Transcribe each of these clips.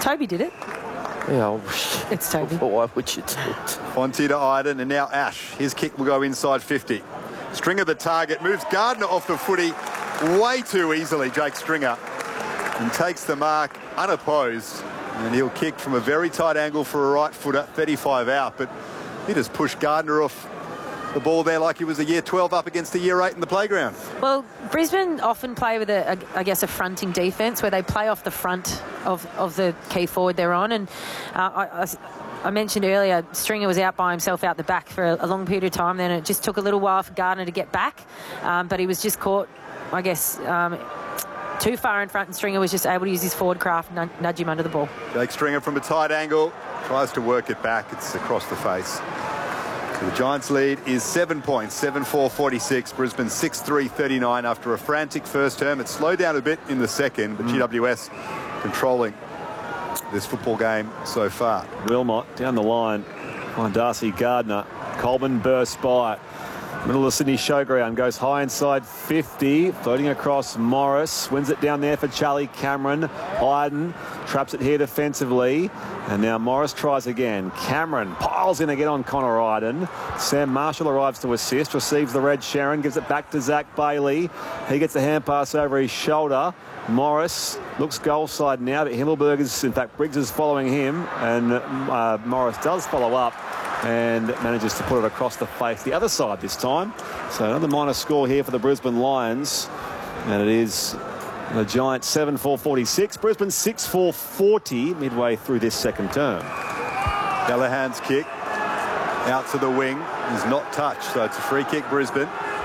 Toby did it. Yeah, it's Toby. Why would you do it? Fonte to Iden, and now Ash. His kick will go inside 50. Stringer the target, moves Gardner off the footy way too easily, Jake Stringer, and takes the mark unopposed. And he'll kick from a very tight angle for a right footer, 35 out, but he just pushed Gardner off the ball there like he was a year 12 up against a year 8 in the playground. Well, Brisbane often play with I guess a fronting defence where they play off the front of the key forward they're on, and I mentioned earlier Stringer was out by himself out the back for a long period of time then. It just took a little while for Gardner to get back, but he was just caught, I guess, too far in front, and Stringer was just able to use his forward craft and nudge him under the ball. Jake Stringer from a tight angle tries to work it back. It's across the face. So the Giants' lead is 7 points, 7-4-46. Brisbane 6-3-39 after a frantic first term. It slowed down a bit in the second, but GWS controlling this football game so far. Wilmot down the line on Darcy Gardner. Coleman bursts by. Middle of the Sydney Showground, goes high inside 50, floating across Morris, wins it down there for Charlie Cameron. Iden traps it here defensively, and now Morris tries again. Cameron piles in again on Connor Iden. Sam Marshall arrives to assist, receives the red Sharon, gives it back to Zach Bailey. He gets a hand pass over his shoulder. Morris looks goal side now, but Himmelberg is, in fact, Briggs is following him, and Morris does follow up and manages to put it across the face the other side this time. So another minor score here for the Brisbane Lions, and it is the Giants 7-4-46, Brisbane 6-4-40 midway through this second term. Callahan's kick out to the wing is not touched, so it's a free kick, Brisbane.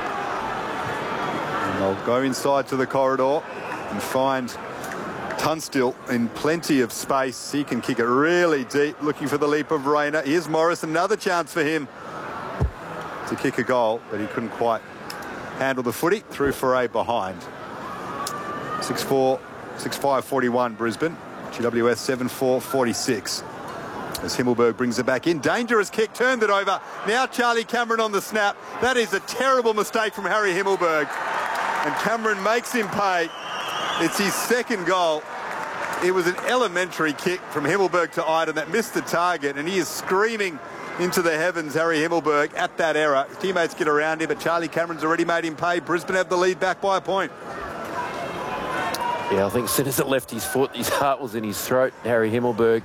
And they'll go inside to the corridor and find Tunstall in plenty of space. He can kick it really deep, looking for the leap of Rayner. Here's Morris, another chance for him to kick a goal, but he couldn't quite handle the footy. Through Foray behind. 6-4, 6-5-41 Brisbane. GWS 7-4-46. As Himmelberg brings it back in. Dangerous kick, turned it over. Now Charlie Cameron on the snap. That is a terrible mistake from Harry Himmelberg. And Cameron makes him pay. It's his second goal. It was an elementary kick from Himmelberg to Iden that missed the target, and he is screaming into the heavens, Harry Himmelberg, at that error. His teammates get around him, but Charlie Cameron's already made him pay. Brisbane have the lead back by a point. Yeah, I think as soon as it left his foot, his heart was in his throat. Harry Himmelberg.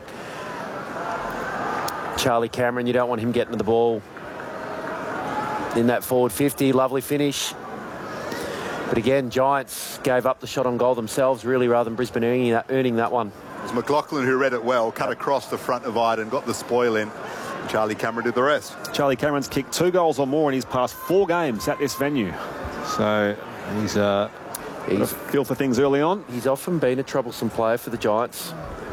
Charlie Cameron, you don't want him getting to the ball in that forward 50. Lovely finish. But again, Giants gave up the shot on goal themselves, really, rather than Brisbane earning that one. It was McLaughlin who read it well, cut across the front of Iden, got the spoil in. Charlie Cameron did the rest. Charlie Cameron's kicked 2 goals or more in his past 4 games at this venue. So he's got a feel for things early on. He's often been a troublesome player for the Giants.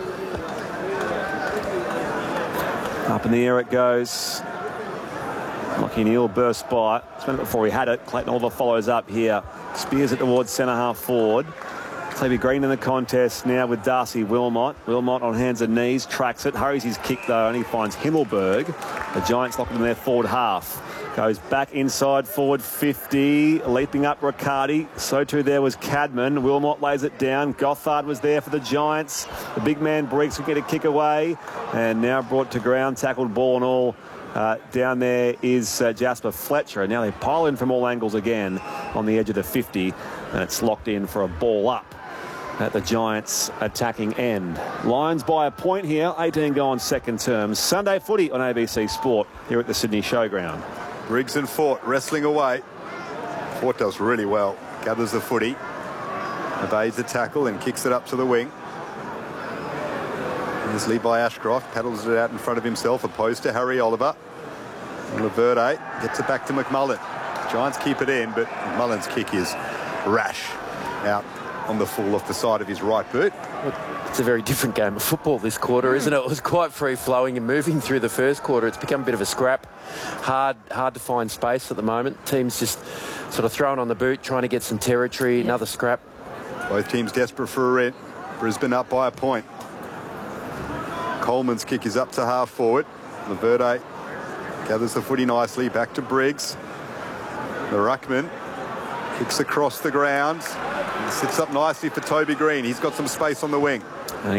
Up in the air it goes. Lachie Neale bursts by. It's been before he had it. Clayton Oliver follows up here. Spears it towards centre-half forward. Toby Green in the contest now with Darcy Wilmot. Wilmot on hands and knees, tracks it, hurries his kick though, and he finds Himmelberg. The Giants lock him in their forward half. Goes back inside forward 50, leaping up Riccardi. So too there was Cadman. Wilmot lays it down. Gothard was there for the Giants. The big man Briggs will get a kick away, and now brought to ground, tackled ball and all. Down there is Jasper Fletcher, and now they pile in from all angles again on the edge of the 50, and it's locked in for a ball up at the Giants' attacking end. Lions by a point here, 18 gone second term. Sunday footy on ABC Sport here at the Sydney Showground. Briggs and Fort wrestling away. Fort does really well, gathers the footy, evades the tackle and kicks it up to the wing. Here's lead by Ashcroft, paddles it out in front of himself, opposed to Harry Oliver. And Laverde gets it back to McMullen. Giants keep it in, but McMullen's kick is rash, out on the full off the side of his right boot. It's a very different game of football this quarter, isn't it? It was quite free-flowing and moving through the first quarter. It's become a bit of a scrap. Hard to find space at the moment. Teams just sort of throwing on the boot, trying to get some territory, another scrap. Both teams desperate for a red. Brisbane up by a point. Coleman's kick is up to half forward. Laverde gathers the footy nicely, back to Briggs. The ruckman kicks across the ground. Sits up nicely for Toby Green. He's got some space on the wing.